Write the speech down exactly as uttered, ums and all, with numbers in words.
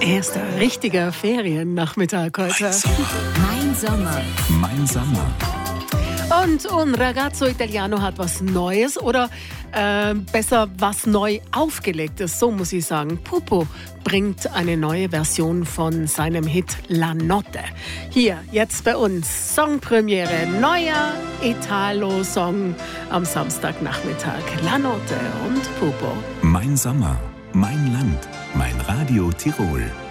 Erster richtiger Feriennachmittag heute. Mein Sommer. Mein Sommer. Und Un Ragazzo Italiano hat was Neues oder äh, besser was neu aufgelegtes, so muss ich sagen. Pupo bringt eine neue Version von seinem Hit La Notte. Hier, jetzt bei uns, Songpremiere, neuer Italo-Song am Samstagnachmittag. La Notte und Pupo. Mein Sommer, mein Land, mein Radio Tirol.